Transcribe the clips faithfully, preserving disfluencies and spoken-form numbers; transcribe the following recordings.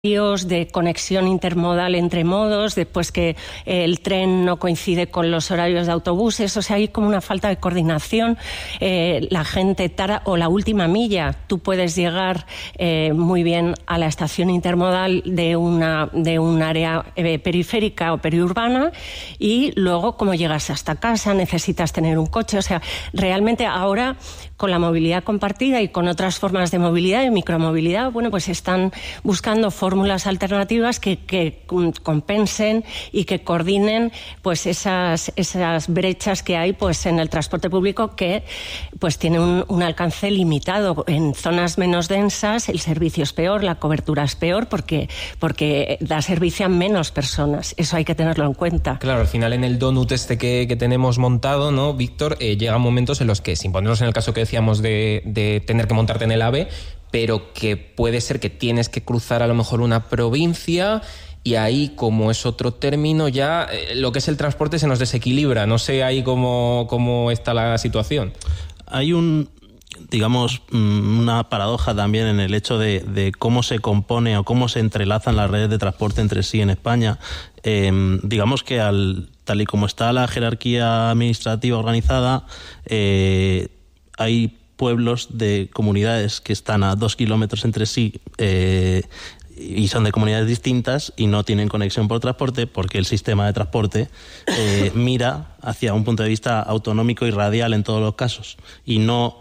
de conexión intermodal entre modos, después que el tren no coincide con los horarios de autobuses, o sea, hay como una falta de coordinación. Eh, la gente tarda, o la última milla, tú puedes llegar eh, muy bien a la estación intermodal de una de un área eh, periférica o periurbana, y luego cómo llegas hasta casa, necesitas tener un coche, o sea, realmente ahora con la movilidad compartida y con otras formas de movilidad, de micromovilidad, bueno, pues están buscando fórmulas alternativas que, que compensen y que coordinen pues esas, esas brechas que hay pues en el transporte público, que pues tiene un, un alcance limitado. En zonas menos densas el servicio es peor, la cobertura es peor, porque, porque da servicio a menos personas. Eso hay que tenerlo en cuenta. Claro, al final en el donut este que, que tenemos montado, ¿no, Víctor? Eh, llegan momentos en los que, sin ponernos en el caso que decíamos de, de tener que montarte en el AVE, pero que puede ser que tienes que cruzar a lo mejor una provincia, y ahí, como es otro término, ya eh, lo que es el transporte se nos desequilibra. No sé ahí cómo, cómo está la situación. Hay un, digamos, una paradoja también en el hecho de, de cómo se compone o cómo se entrelazan las redes de transporte entre sí en España. Eh, digamos que al, tal y como está la jerarquía administrativa organizada, eh, hay pueblos de comunidades que están a dos kilómetros entre sí eh, y son de comunidades distintas y no tienen conexión por transporte, porque el sistema de transporte eh, mira hacia un punto de vista autonómico y radial en todos los casos, y no,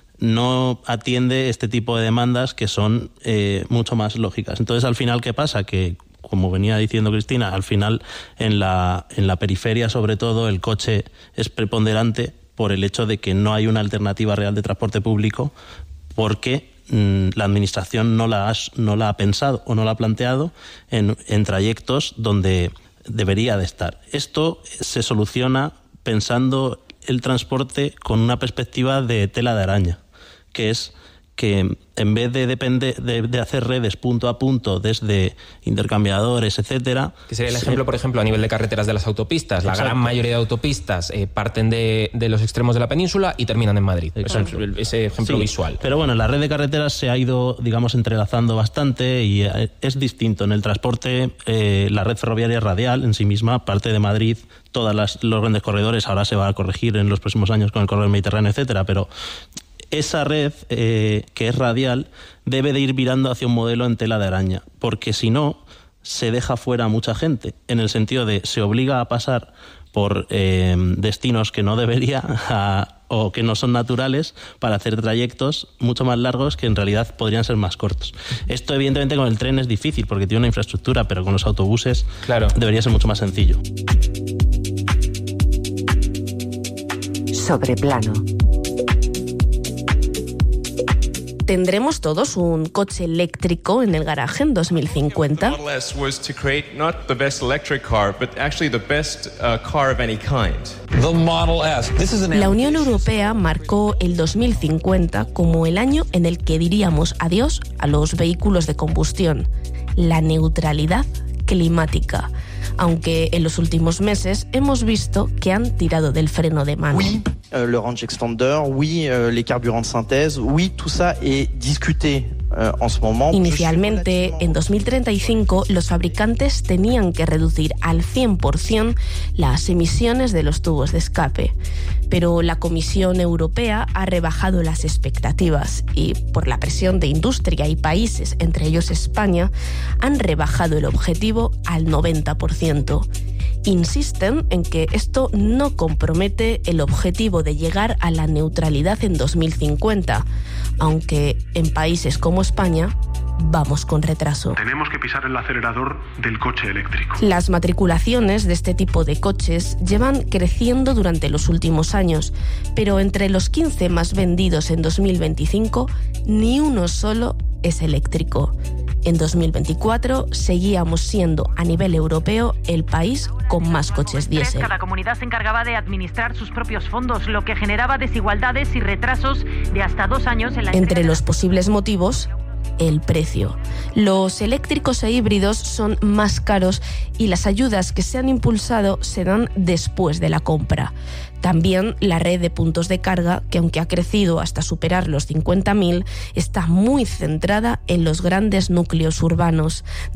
no atiende este tipo de demandas que son eh, mucho más lógicas. Entonces, al final, ¿qué pasa? Que, como venía diciendo Cristina, al final en la, en la periferia, sobre todo, el coche es preponderante por el hecho de que no hay una alternativa real de transporte público, porque mmm, la administración no la, ha, no la ha pensado o no la ha planteado en, en trayectos donde debería de estar. Esto se soluciona pensando el transporte con una perspectiva de tela de araña, que es que en vez de, depende, de, de hacer redes punto a punto desde intercambiadores, etcétera... Que sería el ejemplo, por ejemplo, a nivel de carreteras de las autopistas. La Exacto. gran mayoría de autopistas eh, parten de, de los extremos de la península y terminan en Madrid. Ese, ese ejemplo sí, visual. Pero bueno, la red de carreteras se ha ido, digamos, entrelazando bastante, y es distinto. En el transporte, eh, la red ferroviaria radial en sí misma parte de Madrid. Todos los grandes corredores, ahora se va a corregir en los próximos años con el corredor mediterráneo, etcétera, pero esa red, eh, que es radial, debe de ir virando hacia un modelo en tela de araña, porque si no, se deja fuera a mucha gente, en el sentido de se obliga a pasar por eh, destinos que no debería a, o que no son naturales, para hacer trayectos mucho más largos que en realidad podrían ser más cortos. Esto, evidentemente, con el tren es difícil porque tiene una infraestructura, pero con los autobuses claro. debería ser mucho más sencillo. Sobreplano. ¿Tendremos todos un coche eléctrico en el garaje en dos mil cincuenta? La Unión Europea marcó el dos mil cincuenta como el año en el que diríamos adiós a los vehículos de combustión, la neutralidad climática, aunque en los últimos meses hemos visto que han tirado del freno de mano. Oui, euh, le range extender, oui, euh, les carburants de synthèse, oui, tout ça est discuté euh, en ce moment. Inicialmente, en dos mil treinta y cinco, los fabricantes tenían que reducir al cien por ciento las emisiones de los tubos de escape. Pero la Comisión Europea ha rebajado las expectativas y, por la presión de industria y países, entre ellos España, han rebajado el objetivo al noventa por ciento. Insisten en que esto no compromete el objetivo de llegar a la neutralidad en dos mil cincuenta, aunque en países como España vamos con retraso. Tenemos que pisar el acelerador del coche eléctrico. Las matriculaciones de este tipo de coches llevan creciendo durante los últimos años, pero entre los quince más vendidos en dos mil veinticinco, ni uno solo es eléctrico. En dos mil veinticuatro seguíamos siendo, a nivel europeo, el país con más coches diésel. Cada comunidad se encargaba de administrar sus propios fondos, lo que generaba desigualdades y retrasos de hasta dos años en la... Entre los posibles motivos, el precio. Los eléctricos e híbridos son más caros y las ayudas que se han impulsado se dan después de la compra. También la red de puntos de carga, que aunque ha crecido hasta superar los cincuenta mil, está muy centrada en los grandes núcleos urbanos.